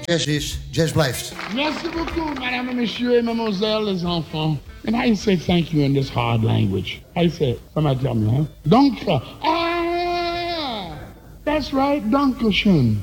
jazz is, jazz blijft. Merci beaucoup, madame et monsieur et mademoiselle les enfants. And how you say thank you in this hard language? How you say it? Somebody tell me, huh? Danke. Ah, that's right, danke schön.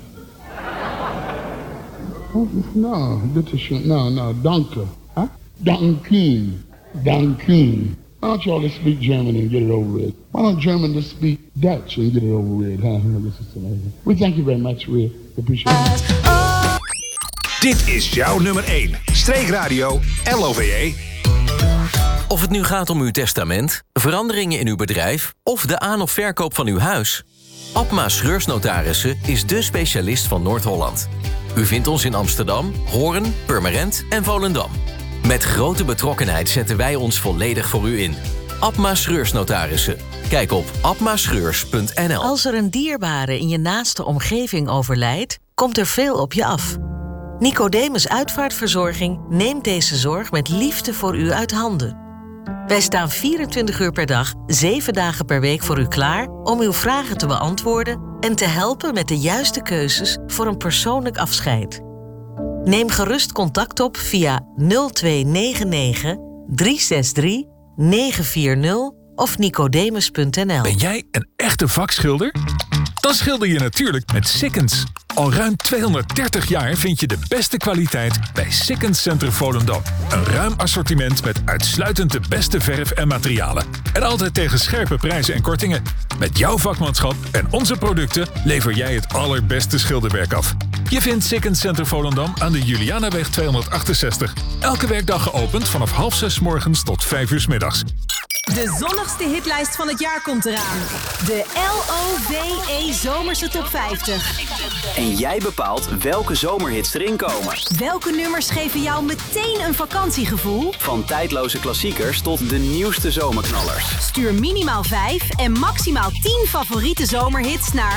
No, dit is no, danke. Huh? Dankeschön. Dankeschön. Why don't you all just speak German and get it over with? Why don't German just speak Dutch and get it over with? Huh? This is amazing. We thank you very much. We appreciate it. Dit is jouw nummer 1. Streekradio LOVE. Of het nu gaat om uw testament, veranderingen in uw bedrijf of de aan- of verkoop van uw huis. Abma Schreursnotarissen is dé specialist van Noord-Holland. U vindt ons in Amsterdam, Hoorn, Purmerend en Volendam. Met grote betrokkenheid zetten wij ons volledig voor u in. Abma Schreursnotarissen. Kijk op abmaschreurs.nl. Als er een dierbare in je naaste omgeving overlijdt, komt er veel op je af. Nicodemus Uitvaartverzorging neemt deze zorg met liefde voor u uit handen. Wij staan 24 uur per dag, 7 dagen per week voor u klaar om uw vragen te beantwoorden en te helpen met de juiste keuzes voor een persoonlijk afscheid. Neem gerust contact op via 0299 363 940 of nicodemus.nl. Ben jij een echte vakschilder? Dan schilder je natuurlijk met Sikkens. Al ruim 230 jaar vind je de beste kwaliteit bij Sikkens Center Volendam. Een ruim assortiment met uitsluitend de beste verf en materialen. En altijd tegen scherpe prijzen en kortingen. Met jouw vakmanschap en onze producten lever jij het allerbeste schilderwerk af. Je vindt Sikkens Center Volendam aan de Julianaweg 268. Elke werkdag geopend vanaf 5:30 morgens tot 5:00 middags. De zonnigste hitlijst van het jaar komt eraan. De LOVE Zomerse Top 50. En jij bepaalt welke zomerhits erin komen. Welke nummers geven jou meteen een vakantiegevoel? Van tijdloze klassiekers tot de nieuwste zomerknallers. Stuur minimaal 5 en maximaal 10 favoriete zomerhits naar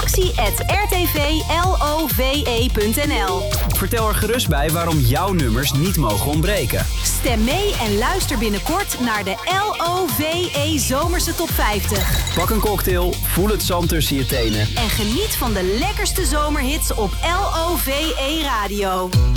redactie@rtvlove.nl. Vertel er gerust bij waarom jouw nummers niet mogen ontbreken. Stem mee en luister binnenkort naar de LOVE Zomerse Top 50. Pak een cocktail, voel het zand tussen je tenen. En geniet van de lekkerste zomerhits op LOVE Radio.